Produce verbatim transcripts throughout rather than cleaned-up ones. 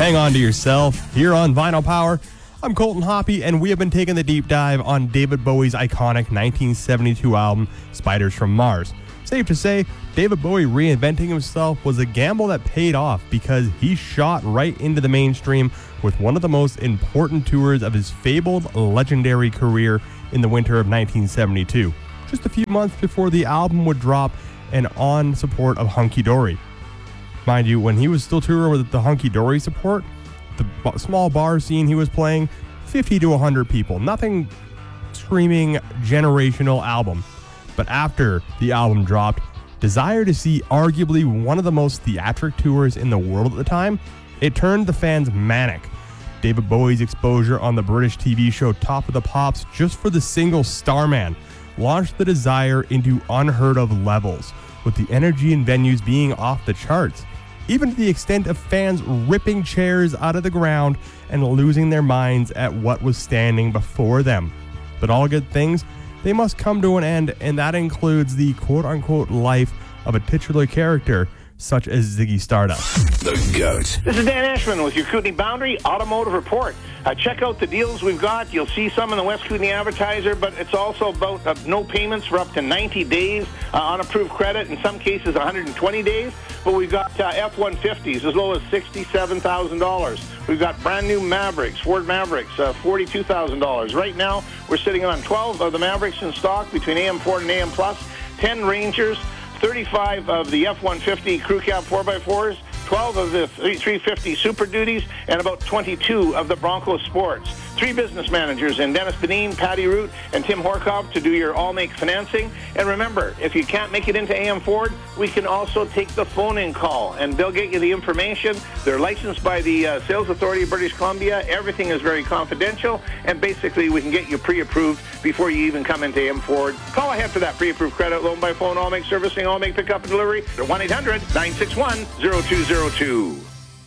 Hang on to yourself. Here on Vinyl Power, I'm Colton Hoppy, and we have been taking the deep dive on David Bowie's iconic nineteen seventy-two album, Spiders from Mars. Safe to say, David Bowie reinventing himself was a gamble that paid off because he shot right into the mainstream with one of the most important tours of his fabled, legendary career in the winter of nineteen seventy-two, just a few months before the album would drop and on support of Hunky Dory. Mind you, when he was still touring with the Hunky Dory support, the b- small bar scene he was playing, fifty to one hundred people. Nothing screaming generational album. But after the album dropped, desire to see arguably one of the most theatric tours in the world at the time, it turned the fans manic. David Bowie's exposure on the British T V show Top of the Pops just for the single Starman launched the desire into unheard of levels, with the energy in venues being off the charts, even to the extent of fans ripping chairs out of the ground and losing their minds at what was standing before them. But all good things, they must come to an end, and that includes the quote-unquote life of a titular character such as Ziggy Stardust. The GOAT. This is Dan Ashman with your Kootenay Boundary Automotive Report. Uh, check out the deals we've got. You'll see some in the West Kootenay Advertiser, but it's also about uh, no payments for up to ninety days uh, on approved credit, in some cases one hundred twenty days. But we've got uh, F one fifties as low as sixty-seven thousand dollars. We've got brand new Mavericks, Ford Mavericks, uh, forty-two thousand dollars. Right now, we're sitting on twelve of the Mavericks in stock between A M Ford and A M Plus, ten Rangers, thirty-five of the F one fifty Crew Cab four by fours, twelve of the three fifty Super Duties, and about twenty-two of the Bronco Sports. Three business managers in Dennis Benin, Patty Root, and Tim Horkoff to do your all-make financing. And remember, if you can't make it into A M Ford, we can also take the phone-in call, and they'll get you the information. They're licensed by the uh, Sales Authority of British Columbia. Everything is very confidential, and basically we can get you pre-approved before you even come into A M Ford. Call ahead for that pre-approved credit loan by phone, all-make servicing, all-make pickup and delivery. They're one eight hundred nine six one zero two zero two.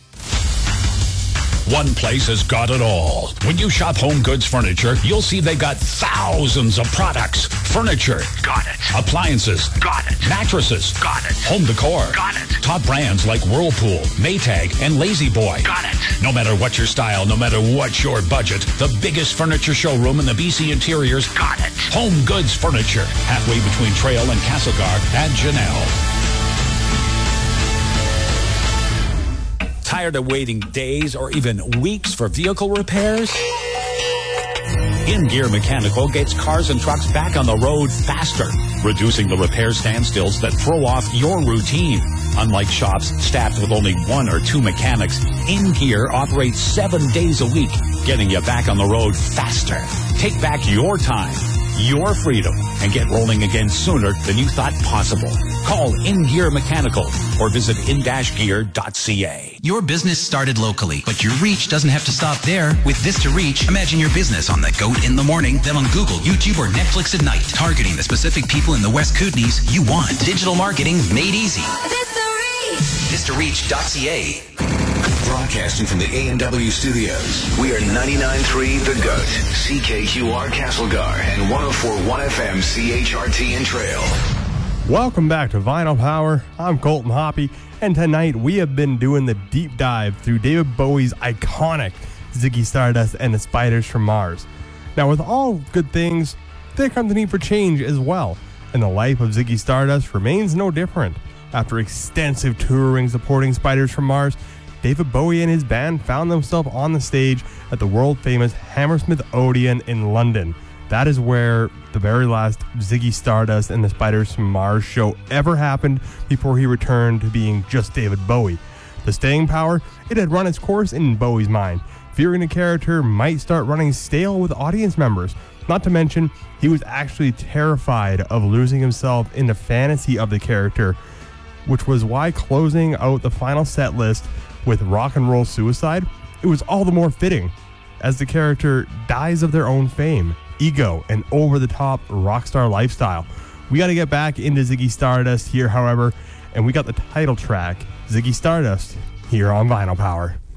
One place has got it all. When you shop Home Goods Furniture, you'll see they've got thousands of products. Furniture. Got it. Appliances. Got it. Mattresses. Got it. Home decor. Got it. Top brands like Whirlpool, Maytag, and Lazy Boy. Got it. No matter what your style, no matter what your budget, the biggest furniture showroom in the B C interiors. Got it. Home Goods Furniture. Halfway between Trail and Castlegar and Janelle. Tired of waiting days or even weeks for vehicle repairs? In Gear Mechanical gets cars and trucks back on the road faster, reducing the repair standstills that throw off your routine. Unlike shops staffed with only one or two mechanics, In Gear operates seven days a week, getting you back on the road faster. Take back your time, your freedom, and get rolling again sooner than you thought possible. Call In Gear Mechanical or visit in dash gear dot c a. Your business started locally, but your reach doesn't have to stop there. With Vista Reach, imagine your business on the GOAT in the morning, then on Google, YouTube, or Netflix at night, targeting the specific people in the West Kootenays you want. Digital marketing made easy. Vista Reach! vista reach dot c a. Broadcasting from the A and W studios, we are ninety-nine point three The GOAT, C K Q R Castlegar, and one oh four point one F M C H R T in Trail. Welcome back to Vinyl Power. I'm Colton Hoppy, and tonight we have been doing the deep dive through David Bowie's iconic Ziggy Stardust and the Spiders from Mars. Now, with all good things, there comes the need for change as well, and the life of Ziggy Stardust remains no different. After extensive touring supporting Spiders from Mars, David Bowie and his band found themselves on the stage at the world-famous Hammersmith Odeon in London. That is where the very last Ziggy Stardust and the Spiders from Mars show ever happened before he returned to being just David Bowie. The staying power, it had run its course in Bowie's mind, fearing the character might start running stale with audience members. Not to mention, he was actually terrified of losing himself in the fantasy of the character, which was why closing out the final set list with Rock and Roll Suicide, it was all the more fitting, as the character dies of their own fame, ego, and over-the-top rock star lifestyle. We got to get back into Ziggy Stardust here, however, and we got the title track, Ziggy Stardust, here on Vinyl Power.